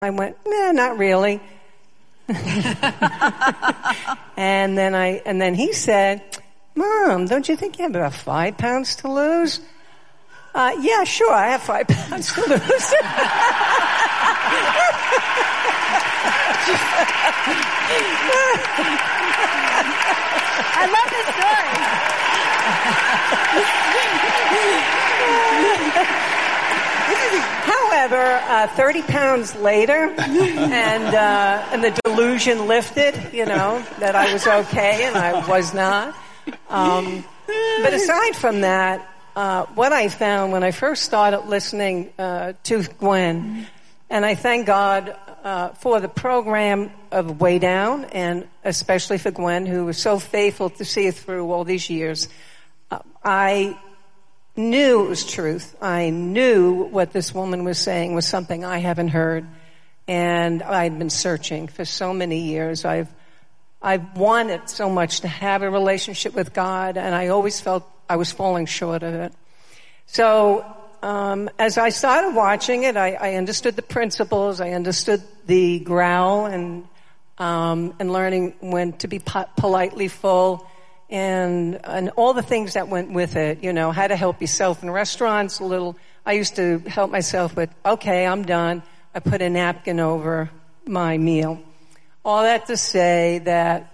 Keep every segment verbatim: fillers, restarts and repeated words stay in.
I went, nah, not really. and then I, and then he said, Mom, don't you think you have about five pounds to lose? Uh, yeah, sure, I have five pounds to lose. I love this story. However, uh, thirty pounds later, and uh, and the delusion lifted, you know, that I was okay, and I was not. Um, but aside from that, uh, what I found when I first started listening uh, to Gwen, and I thank God uh, for the program of Way Down, and especially for Gwen, who was so faithful to see it through all these years, uh, I knew it was truth. I knew what this woman was saying was something I haven't heard, and I'd been searching for so many years. I've I've wanted so much to have a relationship with God, and I always felt I was falling short of it. So um, as I started watching it, I, I understood the principles. I understood the growl and um, and learning when to be po- politely full. And, and all the things that went with it, you know, how to help yourself in restaurants, a little, I used to help myself with, okay, I'm done. I put a napkin over my meal. All that to say that,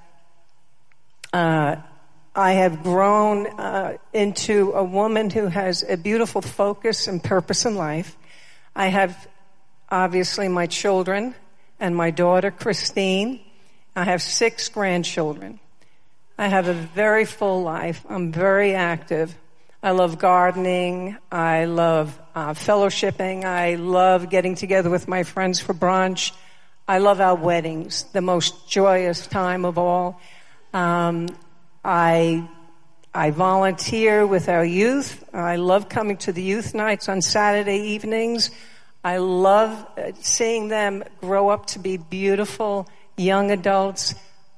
uh, I have grown, uh, into a woman who has a beautiful focus and purpose in life. I have obviously my children and my daughter, Christine. I have six grandchildren. I have a very full life. I'm very active. I love gardening. I love uh, fellowshipping. I love getting together with my friends for brunch. I love our weddings, the most joyous time of all. Um, I I volunteer with our youth. I love coming to the youth nights on Saturday evenings. I love seeing them grow up to be beautiful young adults.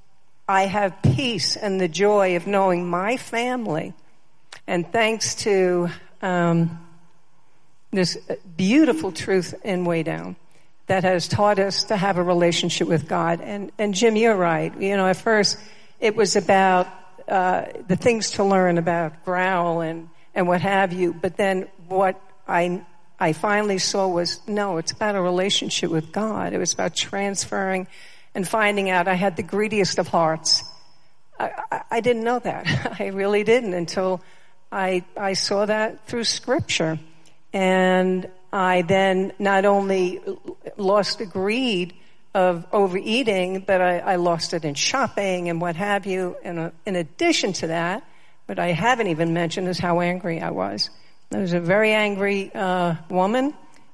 I have peace and the joy of knowing my family. And thanks to um, this beautiful truth in Way Down that has taught us to have a relationship with God. And, and Jim, you're right. You know, at first it was about uh, the things to learn about growl and, and what have you. But then what I I finally saw was, no, it's about a relationship with God. It was about transferring and finding out I had the greediest of hearts. I, I, I didn't know that. I really didn't until I I saw that through Scripture. And I then not only lost the greed of overeating, but I, I lost it in shopping and what have you. And uh, in addition to that, what I haven't even mentioned is how angry I was. I was a very angry uh woman.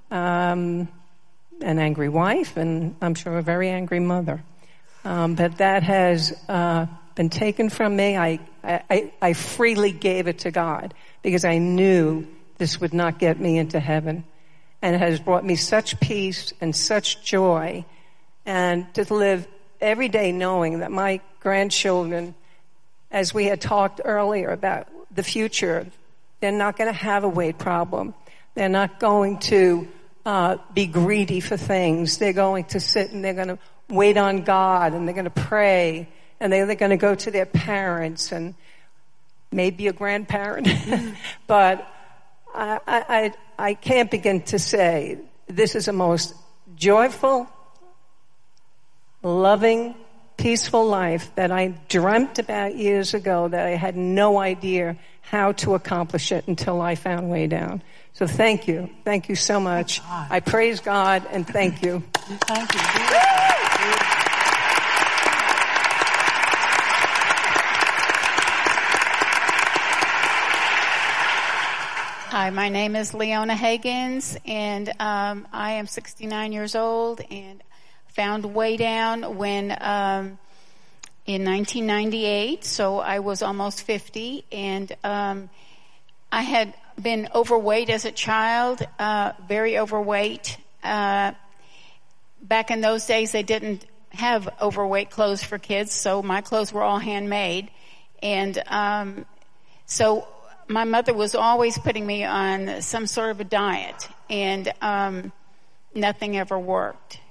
Um an angry wife, and I'm sure a very angry mother. Um, but that has uh, been taken from me. I, I, I freely gave it to God because I knew this would not get me into heaven. And it has brought me such peace and such joy, and to live every day knowing that my grandchildren, as we had talked earlier about the future, they're not going to have a weight problem. They're not going to Uh, be greedy for things. They're going to sit and they're going to wait on God, and they're going to pray, and they're, they're going to go to their parents and maybe a grandparent. But I, I, I can't begin to say this is a most joyful, loving, peaceful life that I dreamt about years ago that I had no idea how to accomplish it until I found Way Down. So thank you. Thank you so much. I praise God and thank you. Thank you. Hi, my name is Leona Higgins, and um, I am sixty-nine years old and found Way Down when um, in nineteen ninety-eight, so I was almost fifty, and um, I had been overweight as a child, uh, very overweight. Uh, back in those days, they didn't have overweight clothes for kids, so my clothes were all handmade. And um, so my mother was always putting me on some sort of a diet, and um, nothing ever worked.